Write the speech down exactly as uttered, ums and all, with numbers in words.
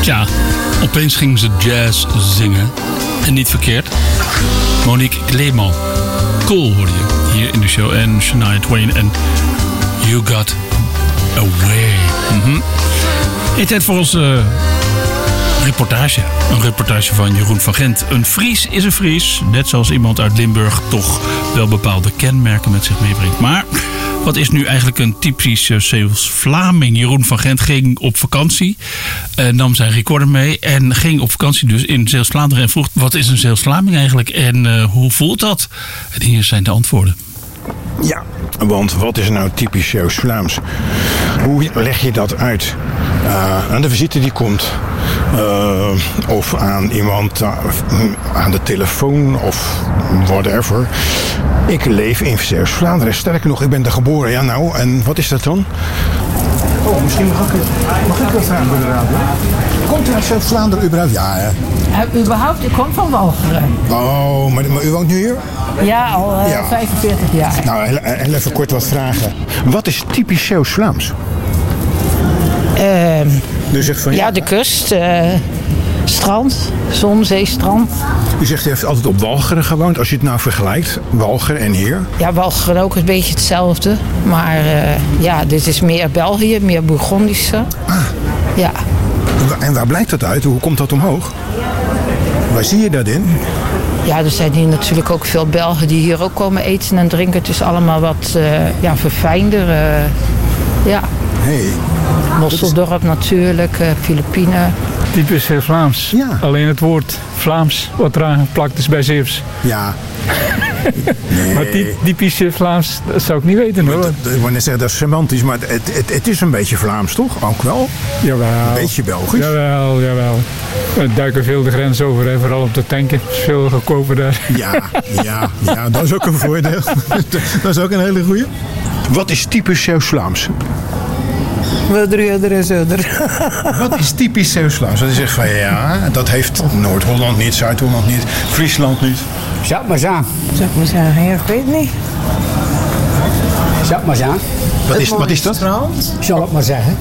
Tja, opeens ging ze jazz zingen. En niet verkeerd. Monique Clément. Cool hoorde je hier in de show. En Shania Twain en You Got Away. Mm-hmm. Hey, tijd voor onze uh, reportage. Een reportage van Jeroen van Gent. Een Fries is een Fries. Net zoals iemand uit Limburg toch wel bepaalde kenmerken met zich meebrengt. Maar wat is nu eigenlijk een typische Zeeuws-Vlaming? Jeroen van Gent ging op vakantie. Uh, nam zijn recorder mee. En ging op vakantie dus in Zeeuws-Vlaanderen. En vroeg, wat is een Zeeuws-Vlaming eigenlijk? En uh, hoe voelt dat? En hier zijn de antwoorden. Ja, want wat is nou typisch Zeeuws-Vlaams? Hoe leg je dat uit uh, aan de visite die komt? Uh, of aan iemand uh, aan de telefoon of whatever. Ik leef in Zeeuws-Vlaanderen. Sterker nog, ik ben daar geboren. Ja, nou, en wat is dat dan? Oh, misschien mag ik, mag ik wat vragen, meneer Radio? Komt u uit Zeeuws-Vlaanderen überhaupt? Ja, hè? Uh, überhaupt, ik kom van Walcheren. Oh, maar, maar u woont nu hier? Ja, al uh, ja. vijfenveertig jaar. Nou, heel, heel even kort wat vragen. Wat is typisch Zeeuws-Vlaams? Uh, u zegt van, ja, ja, de kust. Uh, strand. Zon, zee, strand. U zegt u heeft altijd op Walcheren gewoond. Als je het nou vergelijkt, Walcheren en hier? Ja, Walcheren ook een beetje hetzelfde. Maar uh, ja, dit is meer België, meer Bourgondische. Ah. Ja. En waar blijkt dat uit? Hoe komt dat omhoog? Waar zie je dat in? Ja, er zijn hier natuurlijk ook veel Belgen die hier ook komen eten en drinken. Het is allemaal wat uh, ja, verfijnder. Uh, ja. Hey. Mosseldorp natuurlijk, uh, Filipijnen. Typisch Vlaams. Ja. Alleen het woord Vlaams wat eraan geplakt is bij Zeeuws. Ja. Nee. Maar die, typisch Vlaams, dat zou ik niet weten hoor. Ik wou net zeggen, dat is semantisch, maar het, het, het is een beetje Vlaams toch? Ook wel? Jawel. Een beetje Belgisch? Jawel, jawel. We duiken veel de grens over, hè, vooral op de tanken. Het is veel goedkoper daar. Ja, ja, ja, dat is ook een voordeel. Dat is ook een hele goeie. Wat is typisch Zeeuws-Vlaams? Wilder en zuider. Wat is typisch Zeeuws-Vlaams? Dat is echt van ja, dat heeft Noord-Holland niet, Zuid-Holland niet, Friesland niet. Zat maar aan. Zeg maar zeggen, ja, ik weet het niet. Zat maar aan. Wat is, wat is dat? Zal ik maar zeggen.